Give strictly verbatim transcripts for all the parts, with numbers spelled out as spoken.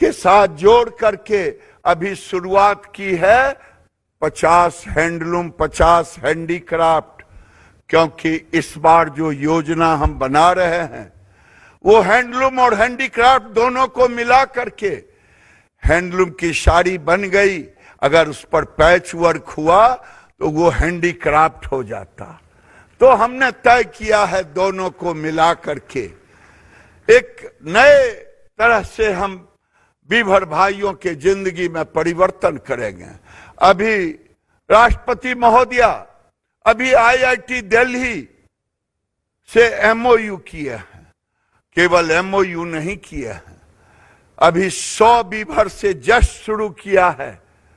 के साथ जोड़ करके अभी शुरुआत की है पचास हैंडलूम, पचास हैंडीक्राफ्ट, क्योंकि इस बार जो योजना हम बना रहे हैं वो हैंडलूम और हैंडीक्राफ्ट दोनों को मिला करके हैंडलूम की साड़ी बन गई, अगर उस पर पैच वर्क हुआ तो वो हैंडीक्राफ्ट हो जाता। तो हमने तय किया है दोनों को मिला करके एक नए तरह से हम बीभर भाइयों के जिंदगी में परिवर्तन करेंगे। अभी राष्ट्रपति महोदया अभी आईआईटी दिल्ली से एमओयू किए हैं, केवल एमओयू नहीं किए हैं, अभी सौ बीभर से जस्ट शुरू किया है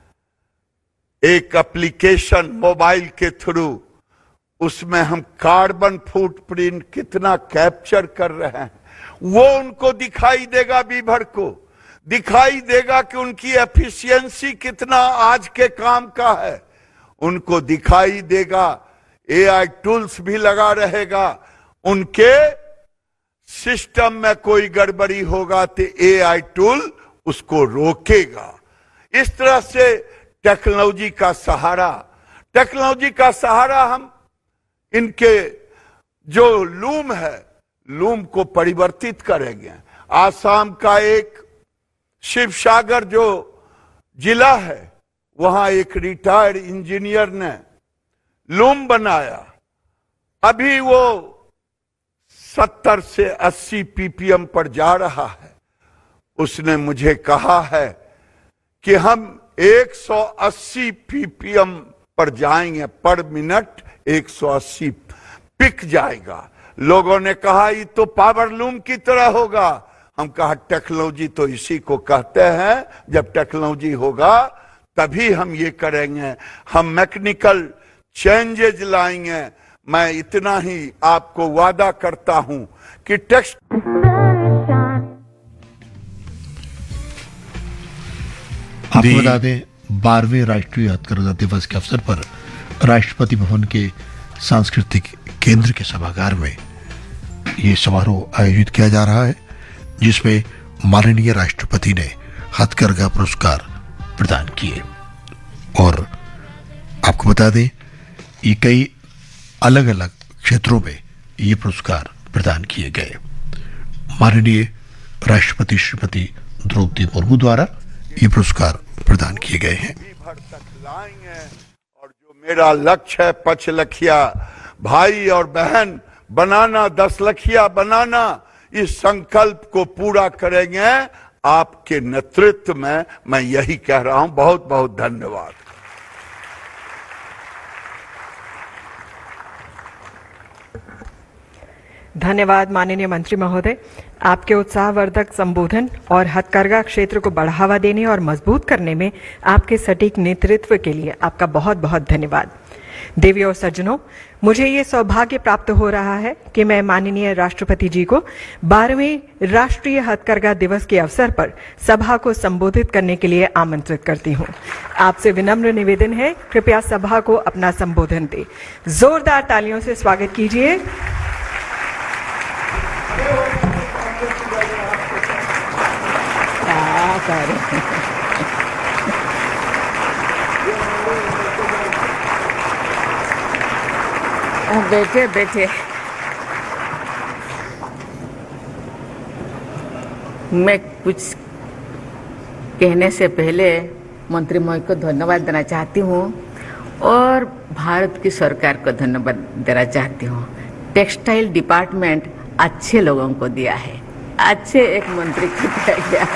एक एप्लीकेशन मोबाइल के थ्रू, उसमें हम कार्बन फुटप्रिंट कितना कैप्चर कर रहे हैं वो उनको दिखाई देगा, बीभर को दिखाई देगा कि उनकी एफिशिएंसी कितना आज के काम का है, उनको दिखाई देगा। एआई टूल्स भी लगा रहेगा, उनके सिस्टम में कोई गड़बड़ी होगा तो एआई टूल उसको रोकेगा। इस तरह से टेक्नोलॉजी का सहारा टेक्नोलॉजी का सहारा हम इनके जो लूम है लूम को परिवर्तित करेंगे। आसाम का एक शिवसागर जो जिला है वहां एक रिटायर्ड इंजीनियर ने लूम बनाया, अभी वो सत्तर से अस्सी पीपीएम पर जा रहा है। उसने मुझे कहा है कि हम एक सौ अस्सी पीपीएम पर जाएंगे, पर मिनट एक सौ अस्सी पिक जाएगा। लोगों ने कहा ये तो पावर लूम की तरह होगा, हम कहा टेक्नोलॉजी तो इसी को कहते हैं, जब टेक्नोलॉजी होगा तभी हम ये करेंगे, हम मैकेनिकल चेंजेज लाएंगे। मैं इतना ही आपको वादा करता हूं कि टेक्स्ट आपको बता दें बारहवें राष्ट्रीय हथकरघा दिवस के अवसर पर राष्ट्रपति भवन के सांस्कृतिक केंद्र के सभागार में ये समारोह आयोजित किया जा रहा है, जिसमें माननीय राष्ट्रपति ने हथकरघा पुरस्कार प्रदान किए। और आपको बता दें ये कई अलग अलग क्षेत्रों में ये पुरस्कार प्रदान किए गए। माननीय राष्ट्रपति श्रीमती द्रौपदी मुर्मू द्वारा ये पुरस्कार प्रदान किए गए हैं। और जो मेरा लक्ष्य है पच लखिया भाई और बहन बनाना, दस लखिया बनाना, इस संकल्प को पूरा करेंगे आपके नेतृत्व में। मैं यही कह रहा हूं। बहुत बहुत धन्यवाद। धन्यवाद माननीय मंत्री महोदय। आपके उत्साहवर्धक संबोधन और हथकरघा क्षेत्र को बढ़ावा देने और मजबूत करने में आपके सटीक नेतृत्व के लिए आपका बहुत बहुत धन्यवाद। देवी और सज्जनों, मुझे ये सौभाग्य प्राप्त हो रहा है कि मैं माननीय राष्ट्रपति जी को बारहवें राष्ट्रीय हथकरघा दिवस के अवसर पर सभा को संबोधित करने के लिए आमंत्रित करती हूँ। आपसे विनम्र निवेदन है, कृपया सभा को अपना संबोधन दें। जोरदार तालियों से स्वागत कीजिए। बैठे बैठे मैं कुछ कहने से पहले मंत्री महोदय को धन्यवाद देना चाहती हूँ और भारत की सरकार को धन्यवाद देना चाहती हूँ। टेक्सटाइल डिपार्टमेंट अच्छे लोगों को दिया है, अच्छे एक मंत्री को दिया गया।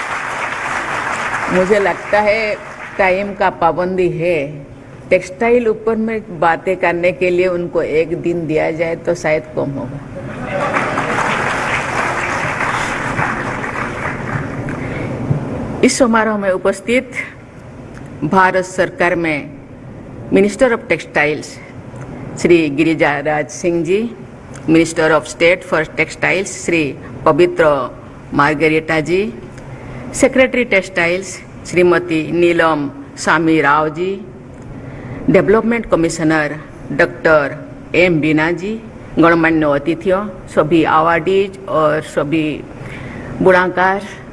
मुझे लगता है टाइम का पाबंदी है, टेक्सटाइल ऊपर में बातें करने के लिए उनको एक दिन दिया जाए तो शायद कम होगा। इस समारोह में उपस्थित भारत सरकार में minister of textiles Shri गिरिजाराज Singh ji, minister of state for textiles Shri पवित्र मार्गरेटा जी, सेक्रेटरी टेक्सटाइल्स श्रीमती नीलम सामी Rao ji, development commissioner doctor M बीना जी, गणमान्य अतिथियों, सभी अवार्डीज और सभी बुढ़ाकार